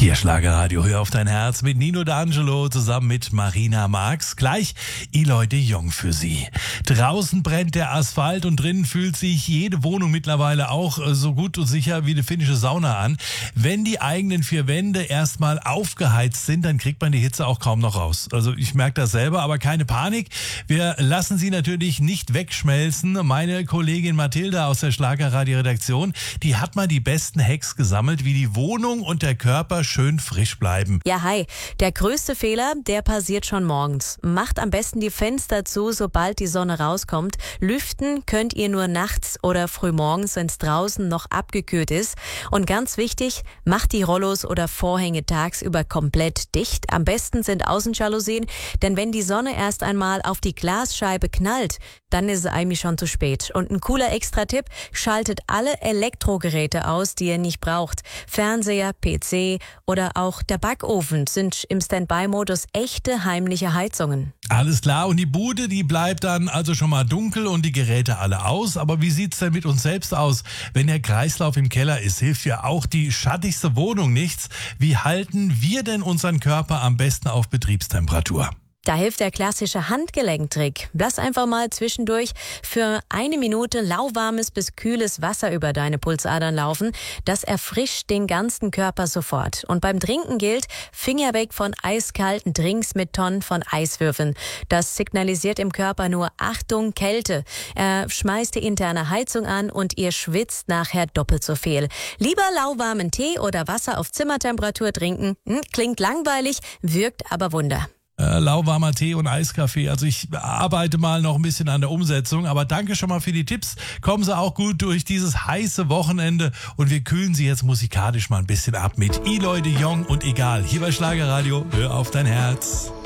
Hier Schlagerradio, hör auf dein Herz mit Nino D'Angelo zusammen mit Marina Marx. Gleich Eloy de Jong für Sie. Draußen brennt der Asphalt und drinnen fühlt sich jede Wohnung mittlerweile auch so gut und sicher wie eine finnische Sauna an. Wenn die eigenen vier Wände erstmal aufgeheizt sind, dann kriegt man die Hitze auch kaum noch raus. Also ich merke das selber, aber keine Panik. Wir lassen Sie natürlich nicht wegschmelzen. Meine Kollegin Mathilda aus der Schlagerradio-Redaktion, die hat mal die besten Hacks gesammelt, wie die Wohnung und der Körper schön frisch bleiben. Ja, hi. Der größte Fehler, der passiert schon morgens. Macht am besten die Fenster zu, sobald die Sonne rauskommt. Lüften könnt ihr nur nachts oder frühmorgens, wenn es draußen noch abgekühlt ist. Und ganz wichtig, macht die Rollos oder Vorhänge tagsüber komplett dicht. Am besten sind Außenjalousien, denn wenn die Sonne erst einmal auf die Glasscheibe knallt, dann ist es eigentlich schon zu spät. Und ein cooler Extra-Tipp, schaltet alle Elektrogeräte aus, die ihr nicht braucht. Fernseher, PC oder auch der Backofen sind im Standby-Modus echte heimliche Heizungen. Alles klar, und die Bude, die bleibt dann also schon mal dunkel und die Geräte alle aus. Aber wie sieht's denn mit uns selbst aus? Wenn der Kreislauf im Keller ist, hilft ja auch die schattigste Wohnung nichts. Wie halten wir denn unseren Körper am besten auf Betriebstemperatur? Da hilft der klassische Handgelenktrick. Lass einfach mal zwischendurch für 1 Minute lauwarmes bis kühles Wasser über deine Pulsadern laufen. Das erfrischt den ganzen Körper sofort. Und beim Trinken gilt, Finger weg von eiskalten Drinks mit Tonnen von Eiswürfeln. Das signalisiert im Körper nur Achtung, Kälte. Er schmeißt die interne Heizung an und ihr schwitzt nachher doppelt so viel. Lieber lauwarmen Tee oder Wasser auf Zimmertemperatur trinken. Klingt langweilig, wirkt aber Wunder. Lauwarmer Tee und Eiskaffee. Also ich arbeite mal noch ein bisschen an der Umsetzung, aber danke schon mal für die Tipps. Kommen Sie auch gut durch dieses heiße Wochenende und wir kühlen Sie jetzt musikalisch mal ein bisschen ab mit Eloy de Jong und Egal. Hier bei Schlagerradio, hör auf dein Herz.